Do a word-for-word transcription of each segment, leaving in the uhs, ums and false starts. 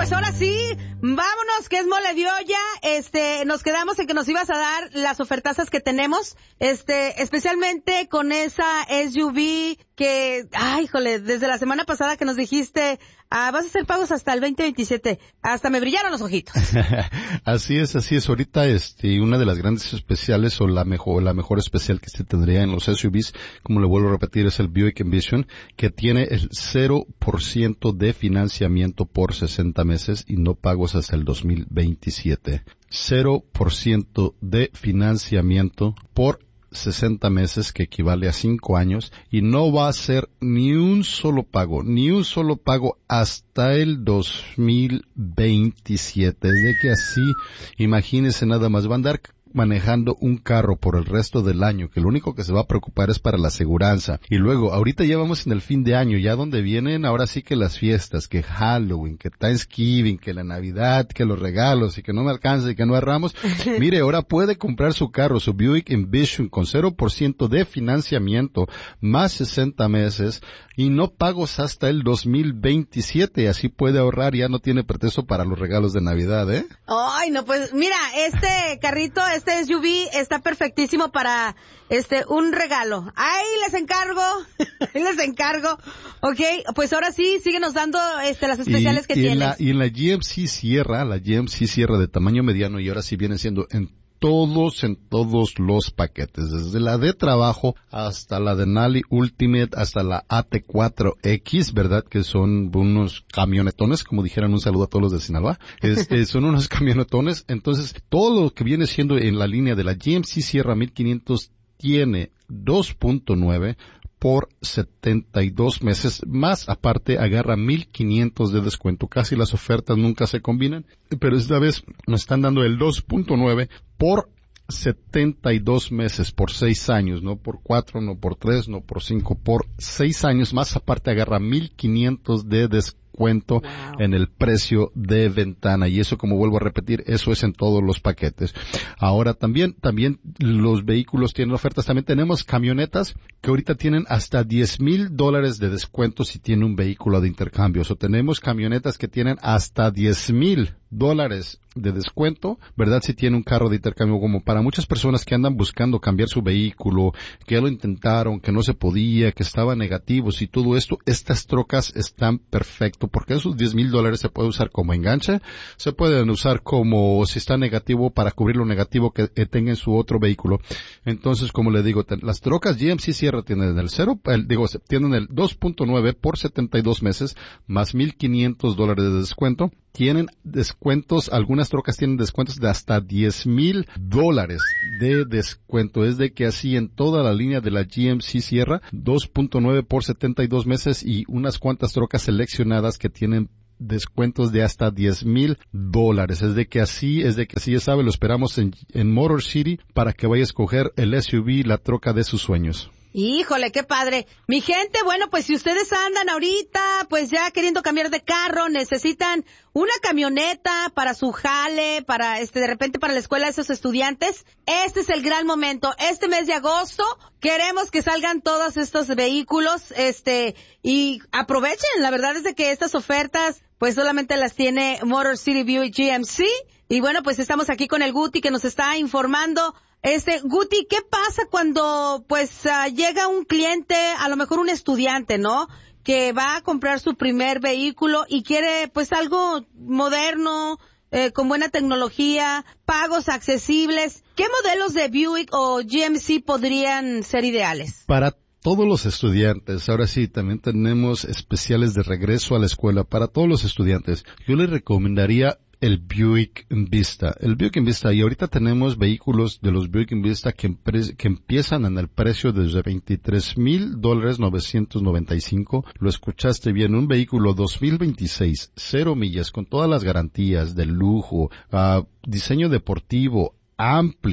pues ahora sí, vámonos, que es mole de olla. Este, nos quedamos en que nos ibas a dar las ofertazas que tenemos, este, especialmente con esa S U V que, ay, híjole, desde la semana pasada que nos dijiste, ah, vas a hacer pagos hasta el veinte veintisiete. Hasta me brillaron los ojitos. Así es, así es. Ahorita, este, una de las grandes especiales o la mejor, la mejor especial que se tendría en los S U Vs, como le vuelvo a repetir, es el Buick Envision, que tiene el cero por ciento de financiamiento por sesenta meses y no pagos hasta el dos mil veintisiete. cero por ciento de financiamiento por sesenta meses, que equivale a cinco años, y no va a ser ni un solo pago, ni un solo pago hasta el dos mil veintisiete. Es de que así, imagínense nada más, va a andar manejando un carro por el resto del año, que lo único que se va a preocupar es para la aseguranza. Y luego, ahorita ya vamos en el fin de año, ya donde vienen ahora sí que las fiestas, que Halloween, que Thanksgiving, que la Navidad, que los regalos, y que no me alcanza y que no erramos. Mire, ahora puede comprar su carro, su Buick Envision, con cero por ciento de financiamiento, más sesenta meses, y no pagos hasta el dos mil veintisiete. Así puede ahorrar, ya no tiene pretexto para los regalos de Navidad, ¿eh? Ay, no, pues, mira, este carrito, este S U V está perfectísimo para este un regalo. Ahí les encargo, ahí les encargo. Ok, pues ahora sí, síguenos dando este las especiales y, que y tienes. En la, y en la G M C Sierra, la G M C Sierra de tamaño mediano, y ahora sí viene siendo en todos, en todos los paquetes, desde la de trabajo hasta la de Nali Ultimate, hasta la A T cuatro X, ¿verdad? Que son unos camionetones, como dijeran, un saludo a todos los de Sinaloa. Este, son unos camionetones. Entonces, todo lo que viene siendo en la línea de la G M C Sierra mil quinientos tiene dos punto nueve por setenta y dos meses, más aparte agarra mil quinientos de descuento. Casi las ofertas nunca se combinan, pero esta vez nos están dando el dos punto nueve por setenta y dos meses, por seis años, no por cuatro, no por tres, no por cinco, por seis años, más aparte agarra mil quinientos de descuento. Cuento wow. En el precio de ventana, y eso, como vuelvo a repetir, eso es en todos los paquetes. Ahora también, también los vehículos tienen ofertas. También tenemos camionetas que ahorita tienen hasta diez mil dólares de descuento si tiene un vehículo de intercambio. O tenemos camionetas que tienen hasta diez mil dólares de descuento, ¿verdad? Si tiene un carro de intercambio, como para muchas personas que andan buscando cambiar su vehículo, que ya lo intentaron, que no se podía, que estaban negativos y todo esto, estas trocas están perfecto, porque esos diez mil dólares se puede usar como enganche, se pueden usar como si está negativo para cubrir lo negativo que, que tenga en su otro vehículo. Entonces, como le digo, ten, las trocas G M C Sierra tienen el cero, el, digo, tienen el dos punto nueve por setenta y dos meses, más mil quinientos dólares de descuento. Tienen descuentos, algunas trocas tienen descuentos de hasta diez mil dólares de descuento. Es de que así en toda la línea de la G M C Sierra, dos punto nueve por setenta y dos meses, y unas cuantas trocas seleccionadas que tienen descuentos de hasta diez mil dólares. Es de que así, es de que así, ya sabe, lo esperamos en, en Motor City para que vaya a escoger el S U V, la troca de sus sueños. Híjole, qué padre. Mi gente, bueno, pues si ustedes andan ahorita, pues ya queriendo cambiar de carro, necesitan una camioneta para su jale, para este, de repente para la escuela de esos estudiantes, este es el gran momento. Este mes de agosto queremos que salgan todos estos vehículos, este, y aprovechen. La verdad es de que estas ofertas, pues solamente las tiene Motor City Buick G M C. Y bueno, pues estamos aquí con el Guti que nos está informando. Este, Guti, ¿qué pasa cuando, pues, uh, llega un cliente, a lo mejor un estudiante, ¿no?, que va a comprar su primer vehículo y quiere, pues, algo moderno, eh, con buena tecnología, pagos accesibles? ¿Qué modelos de Buick o G M C podrían ser ideales? Para todos los estudiantes, ahora sí, también tenemos especiales de regreso a la escuela para todos los estudiantes. Yo les recomendaría el Buick Envista. El Buick Envista, y ahorita tenemos vehículos de los Buick Envista que, empre- que empiezan en el precio desde veintitrés mil dólares novecientos noventa y cinco. Lo escuchaste bien, un vehículo dos mil veintiséis, cero millas, con todas las garantías de lujo, uh, diseño deportivo amplio,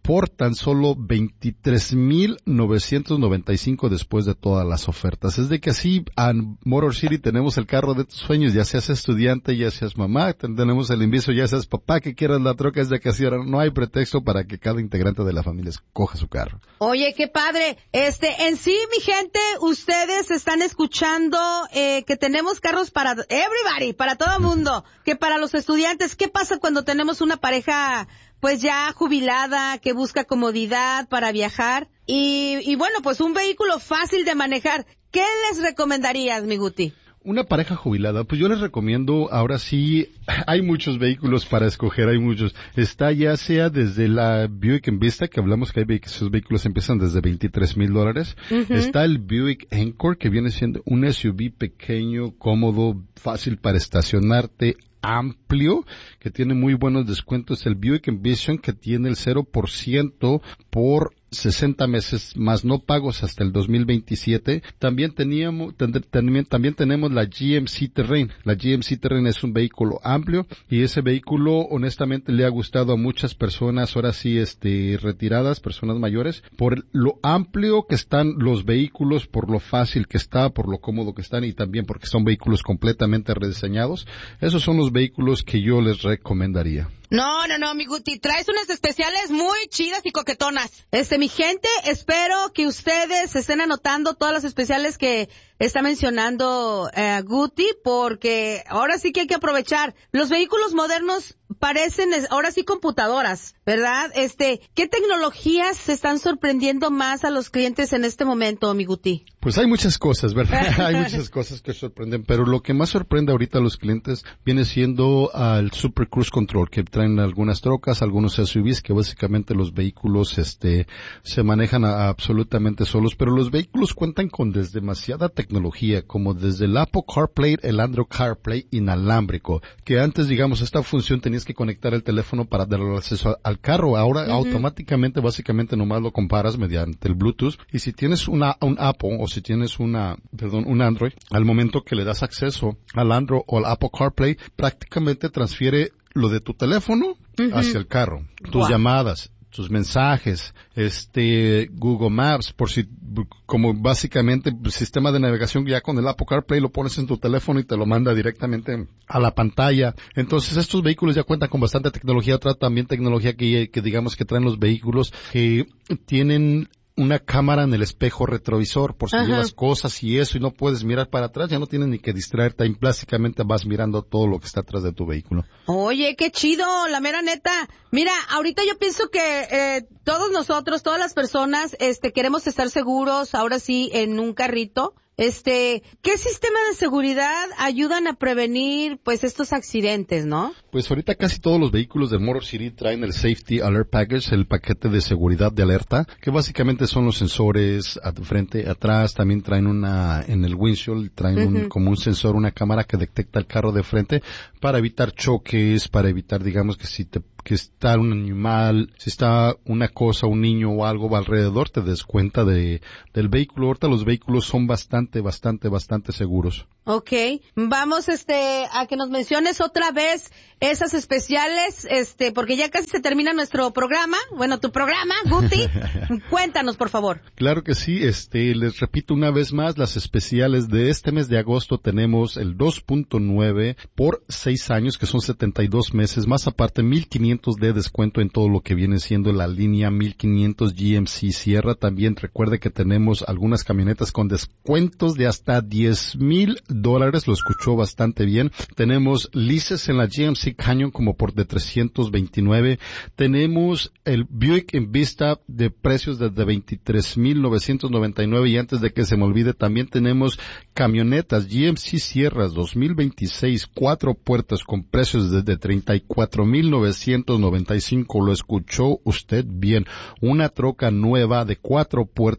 por tan solo veintitrés mil novecientos noventa y cinco después de todas las ofertas. Es de que así en Motor City tenemos el carro de tus sueños, ya seas estudiante, ya seas mamá, tenemos el enviso, ya seas papá que quieras la troca. Es de que así ahora no hay pretexto para que cada integrante de la familia escoja su carro. Oye, qué padre. Este, en sí, mi gente, ustedes están escuchando eh, que tenemos carros para everybody, para todo mundo, que para los estudiantes. ¿Qué pasa cuando tenemos una pareja pues ya jubilada, que busca comodidad para viajar? Y, y bueno, pues un vehículo fácil de manejar. ¿Qué les recomendarías, mi Guti? Una pareja jubilada, pues yo les recomiendo, ahora sí, hay muchos vehículos para escoger, hay muchos. Está ya sea desde la Buick Envista, que hablamos que hay ve- esos vehículos empiezan desde veintitrés mil dólares. Uh-huh. Está el Buick Encore, que viene siendo un S U V pequeño, cómodo, fácil para estacionarte, amplio, que tiene muy buenos descuentos. El Buick Envision, que tiene el cero por ciento por sesenta meses más no pagos hasta el dos mil veintisiete. También teníamos, también, también tenemos la G M C Terrain. La G M C Terrain es un vehículo amplio y ese vehículo honestamente le ha gustado a muchas personas, ahora sí, este, retiradas, personas mayores, por lo amplio que están los vehículos, por lo fácil que está, por lo cómodo que están y también porque son vehículos completamente rediseñados. Esos son los vehículos que yo les recomendaría. No, no, no, mi Guti, traes unas especiales muy chidas y coquetonas. Este, mi gente, espero que ustedes estén anotando todas las especiales que está mencionando eh, Guti, porque ahora sí que hay que aprovechar. Los vehículos modernos parecen, ahora sí, computadoras, ¿verdad? Este, ¿qué tecnologías se están sorprendiendo más a los clientes en este momento, mi Guti? Pues hay muchas cosas, ¿verdad? Hay muchas cosas que sorprenden, pero lo que más sorprende ahorita a los clientes viene siendo uh, el Super Cruise Control, que traen algunas trocas, algunos S U Vs, que básicamente los vehículos este se manejan a, a absolutamente solos, pero los vehículos cuentan con desde demasiada tecnología, como desde el Apple CarPlay, el Android CarPlay inalámbrico, que antes, digamos, esta función tenías que conectar el teléfono para darle acceso al carro. Ahora uh-huh. automáticamente, básicamente nomás lo comparas mediante el Bluetooth, y si tienes una, un Apple o si tienes una, perdón, un Android, al momento que le das acceso al Android o al Apple CarPlay, prácticamente transfiere lo de tu teléfono uh-huh. hacia el carro, tus wow. llamadas, tus mensajes, este, Google Maps, por si, como básicamente sistema de navegación ya con el Apple CarPlay lo pones en tu teléfono y te lo manda directamente a la pantalla. Entonces estos vehículos ya cuentan con bastante tecnología, otra también tecnología que, que digamos que traen los vehículos que tienen una cámara en el espejo retrovisor por si Ajá. llevas cosas y eso y no puedes mirar para atrás, ya no tienes ni que distraerte, ahí básicamente vas mirando todo lo que está atrás de tu vehículo. Oye, qué chido, la mera neta. Mira, ahorita yo pienso que eh, todos nosotros, todas las personas, este, queremos estar seguros, ahora sí, en un carrito. Este, ¿qué sistema de seguridad ayudan a prevenir, pues, estos accidentes, no? Pues ahorita casi todos los vehículos de Motor City traen el Safety Alert Package, el paquete de seguridad de alerta, que básicamente son los sensores a frente, atrás, también traen una, en el windshield, traen uh-huh. un, como un sensor, una cámara que detecta el carro de frente para evitar choques, para evitar, digamos, que si te que está un animal, si está una cosa, un niño o algo alrededor, te des cuenta de, del vehículo. Ahorita los vehículos son bastante, bastante, bastante seguros. Okay, vamos este a que nos menciones otra vez esas especiales, este, porque ya casi se termina nuestro programa, bueno, tu programa, Guti, cuéntanos por favor. Claro que sí, este, les repito una vez más, las especiales de este mes de agosto tenemos el dos punto nueve por seis años, que son setenta y dos meses, más aparte mil quinientos de descuento en todo lo que viene siendo la línea mil quinientos G M C Sierra. También recuerde que tenemos algunas camionetas con descuentos de hasta diez mil dólares, lo escuchó bastante bien. Tenemos leases en la G M C Canyon como por de trescientos veintinueve. Tenemos el Buick Envista de precios desde veintitrés mil novecientos noventa y nueve. Y antes de que se me olvide, también tenemos camionetas G M C Sierras dos mil veintiséis, cuatro puertas con precios desde treinta y cuatro mil novecientos noventa y cinco. Lo escuchó usted bien. Una troca nueva de cuatro puertas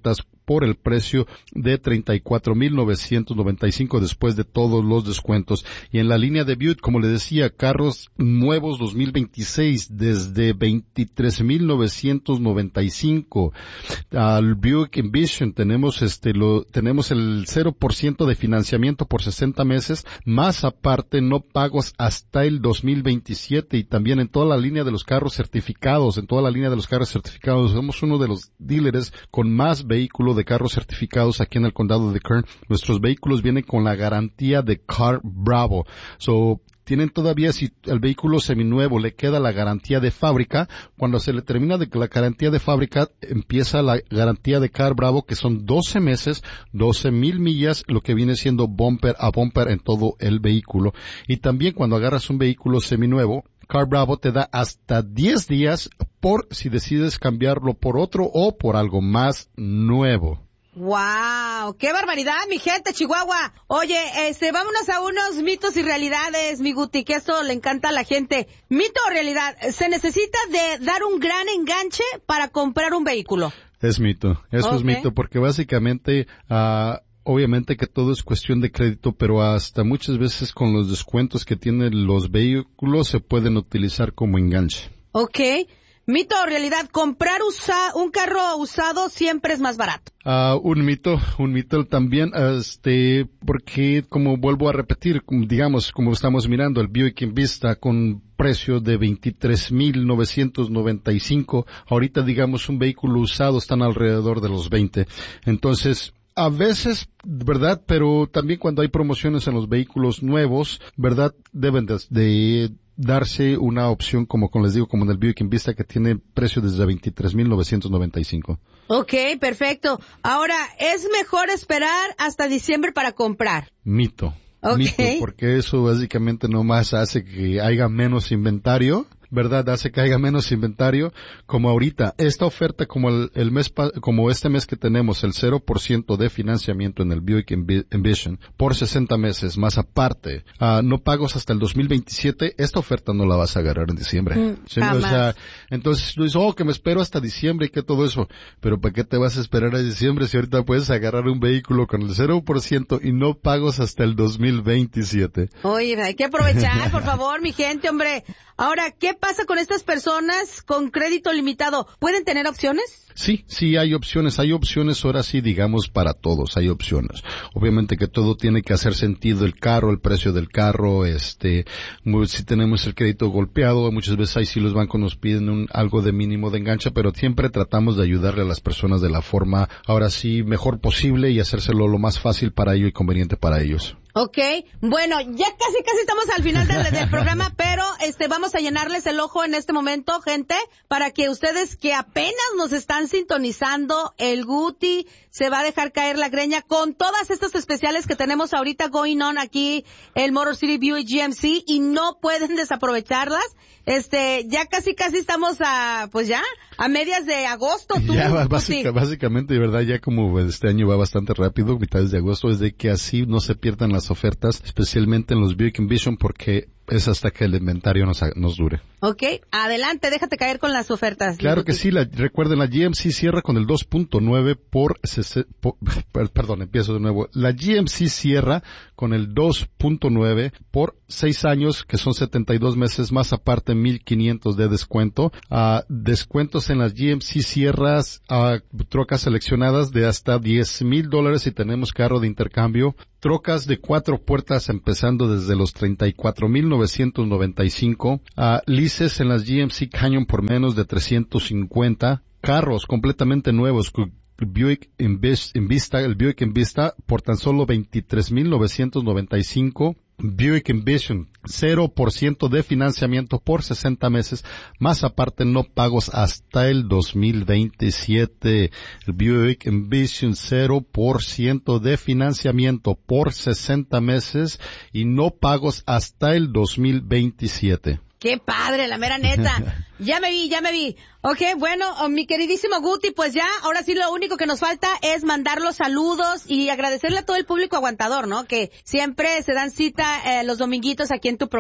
por el precio de treinta y cuatro mil novecientos noventa y cinco después de todos los descuentos. Y en la línea de Buick, como le decía, carros nuevos dos mil veintiséis desde veintitrés mil novecientos noventa y cinco. Al Buick Envision tenemos este lo tenemos el cero por ciento de financiamiento por sesenta meses, más aparte no pagos hasta el dos mil veintisiete, y también en toda la línea de los carros certificados, en toda la línea de los carros certificados, somos uno de los dealers con más vehículos de carros certificados aquí en el condado de Kern. Nuestros vehículos vienen con la garantía de Car Bravo. So, tienen todavía, si el vehículo seminuevo le queda la garantía de fábrica, cuando se le termina de la garantía de fábrica, empieza la garantía de Car Bravo, que son doce meses, doce mil millas, lo que viene siendo bumper a bumper en todo el vehículo. Y también cuando agarras un vehículo seminuevo, Car Bravo te da hasta diez días por si decides cambiarlo por otro o por algo más nuevo. ¡Wow! ¡Qué barbaridad, mi gente, Chihuahua! Oye, este, vámonos a unos mitos y realidades, mi Guti, que esto le encanta a la gente. ¿Mito o realidad? ¿Se necesita de dar un gran enganche para comprar un vehículo? Es mito. Eso Okay. es mito, porque básicamente, uh, obviamente que todo es cuestión de crédito, pero hasta muchas veces con los descuentos que tienen los vehículos se pueden utilizar como enganche. Ok. ¿Mito o realidad? ¿Comprar usa un carro usado siempre es más barato? Uh, un mito, un mito también, este, porque como vuelvo a repetir, digamos, como estamos mirando el Buick Envista con precio de veintitrés mil novecientos noventa y cinco, ahorita digamos un vehículo usado están alrededor de los veinte. Entonces, a veces, ¿verdad? Pero también cuando hay promociones en los vehículos nuevos, ¿verdad? Deben de, de darse una opción, como, como les digo, como en el Buick Envista, que tiene precio desde veintitrés mil novecientos noventa y cinco. Ok, perfecto. Ahora, ¿es mejor esperar hasta diciembre para comprar? Mito. Ok. Mito, porque eso básicamente nomás hace que haya menos inventario, ¿verdad? Hace que haya menos inventario, como ahorita. Esta oferta, como el, el mes, como este mes que tenemos, el cero por ciento de financiamiento en el Buick Envision por sesenta meses, más aparte, uh, no pagos hasta el dos mil veintisiete, esta oferta no la vas a agarrar en diciembre. Mm, ¿Sí? O sea, entonces tú dices, oh, que me espero hasta diciembre y que todo eso. Pero ¿para qué te vas a esperar a diciembre si ahorita puedes agarrar un vehículo con el cero por ciento y no pagos hasta el dos mil veintisiete? Oye, hay que aprovechar, por favor, mi gente, hombre. Ahora, ¿qué pasa con estas personas con crédito limitado? ¿Pueden tener opciones? Sí, sí hay opciones, hay opciones ahora sí, digamos, para todos, hay opciones. Obviamente que todo tiene que hacer sentido, el carro, el precio del carro, este, muy, si tenemos el crédito golpeado, muchas veces ahí sí los bancos nos piden un, algo de mínimo de enganche, pero siempre tratamos de ayudarle a las personas de la forma, ahora sí, mejor posible y hacérselo lo más fácil para ellos y conveniente para ellos. Ok, bueno, ya casi casi estamos al final del, del programa, pero este vamos a llenarles el ojo en este momento, gente, para que ustedes que apenas nos están sintonizando, el Guti se va a dejar caer la greña con todas estas especiales que tenemos ahorita going on aquí, el Motor City Buick G M C, y no pueden desaprovecharlas. Este, ya casi casi estamos a, pues ya, a medias de agosto. ¿Tú? Ya, Pues básica, sí. básicamente, de verdad, ya como este año va bastante rápido, mitades de agosto, es de que así no se pierdan las ofertas, especialmente en los Buick Envision, porque es hasta que el inventario nos, nos dure. Ok, adelante, déjate caer con las ofertas. Claro que Guti. sí, la, recuerden, la G M C cierra con el dos punto nueve por, por, perdón, empiezo de nuevo. La G M C cierra con el dos punto nueve por seis años, que son setenta y dos meses, más aparte mil quinientos de descuento. Uh, descuentos en las G M C cierras, uh, trocas seleccionadas de hasta diez mil dólares si tenemos carro de intercambio. Trocas de cuatro puertas empezando desde los treinta y cuatro mil novecientos noventa y cinco. Uh, leases en las G M C Canyon por menos de trescientos cincuenta. Carros completamente nuevos. Buick Envista, el Buick Envista por tan solo veintitrés mil novecientos noventa y cinco. Buick Envision, cero por ciento de financiamiento por sesenta meses, más aparte no pagos hasta el dos mil veintisiete. El Buick Envision, cero por ciento de financiamiento por sesenta meses y no pagos hasta el dos mil veintisiete. ¡Qué padre, la mera neta! Ya me vi, ya me vi. Ok, bueno, oh, mi queridísimo Guti, pues ya, ahora sí lo único que nos falta es mandar los saludos y agradecerle a todo el público aguantador, ¿no? Que siempre se dan cita eh, los dominguitos aquí en tu programa.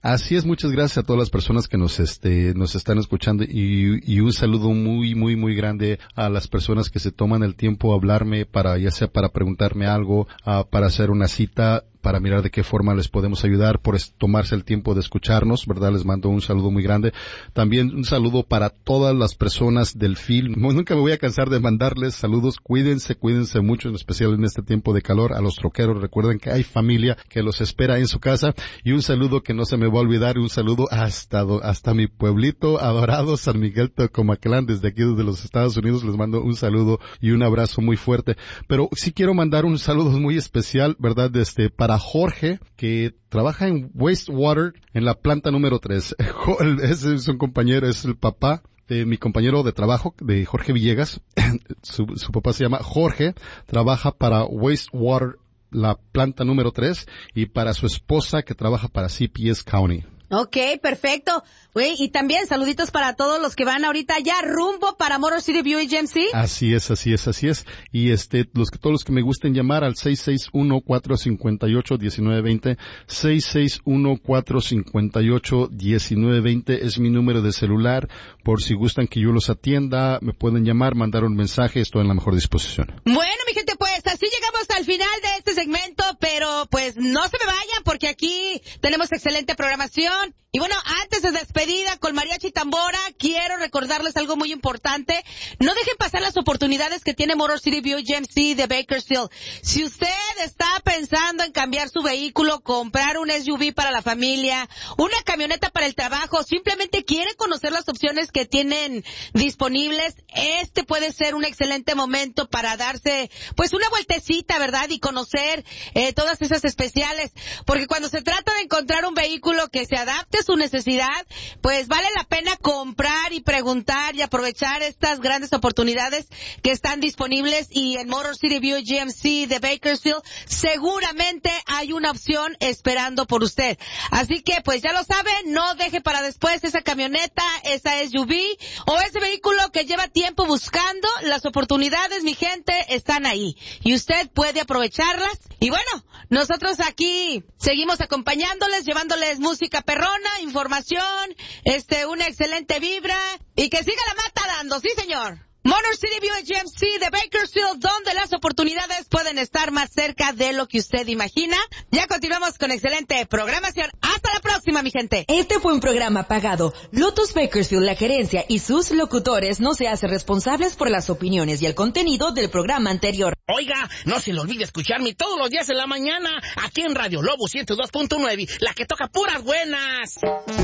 Así es, muchas gracias a todas las personas que nos este nos están escuchando y, y un saludo muy muy muy grande a las personas que se toman el tiempo a hablarme para ya sea para preguntarme algo, uh, para hacer una cita, para mirar de qué forma les podemos ayudar, por tomarse el tiempo de escucharnos, ¿verdad? Les mando un saludo muy grande. También un saludo para todas las personas del film. Nunca me voy a cansar de mandarles saludos. Cuídense, cuídense mucho, en especial en este tiempo de calor. A los troqueros, recuerden que hay familia que los espera en su casa. Y un saludo que no se me va a olvidar, un saludo hasta, hasta mi pueblito adorado, San Miguel Tocomaclán, desde aquí, desde los Estados Unidos. Les mando un saludo y un abrazo muy fuerte. Pero sí quiero mandar un saludo muy especial, ¿verdad? Este, para a Jorge, que trabaja en Wastewater, en la planta número tres. Ese es un compañero, es el papá de mi compañero de trabajo, de Jorge Villegas. su, su papá se llama Jorge, trabaja para Wastewater, la planta número tres, y para su esposa, que trabaja para C P S County. Ok, perfecto. Güey, y también saluditos para todos los que van ahorita ya rumbo para Motor City Buick G M C. Así es, así es, así es. Y este, los que todos los que me gusten llamar al seis seis uno, cuatro cinco ocho, uno nueve dos cero, seis seis uno, cuatro cinco ocho, uno nueve dos cero es mi número de celular. Por si gustan que yo los atienda, me pueden llamar, mandar un mensaje, estoy en la mejor disposición. Bueno, mi gente, pues así llegamos al final de este segmento, pero pues no se me vayan porque aquí tenemos excelente programación. Y bueno, antes de despedida con Mariachi Tambora, quiero recordarles algo muy importante. No dejen pasar las oportunidades que tiene Motor City Buick G M C de Bakersfield. Si usted está pensando en cambiar su vehículo, comprar un S U V para la familia, una camioneta para el trabajo, simplemente quiere conocer las opciones que tienen disponibles, este puede ser un excelente momento para darse pues una vueltecita, ¿verdad? Y conocer eh, todas esas especiales. Porque cuando se trata de encontrar un vehículo que se adapte a su necesidad, pues vale la pena comprar y preguntar y aprovechar estas grandes oportunidades que están disponibles, y en Motor City Buick G M C de Bakersfield seguramente hay una opción esperando por usted. Así que pues ya lo sabe, no deje para después esa camioneta, esa S U V o ese vehículo que lleva tiempo buscando. Las oportunidades, mi gente, están ahí y usted puede aprovecharlas. Y bueno, nosotros aquí seguimos acompañándoles, llevándoles música perrona, información, este, una excelente vibra, y que siga la mata dando, sí señor. Motor City Buick G M C de Bakersfield, donde las oportunidades pueden estar más cerca de lo que usted imagina. Ya continuamos con excelente programación. Hasta la próxima, mi gente. Este fue un programa pagado. Lotus Bakersfield, la gerencia y sus locutores no se hacen responsables por las opiniones y el contenido del programa anterior. Oiga, no se le olvide escucharme todos los días en la mañana, aquí en Radio Lobo ciento dos punto nueve, la que toca puras buenas.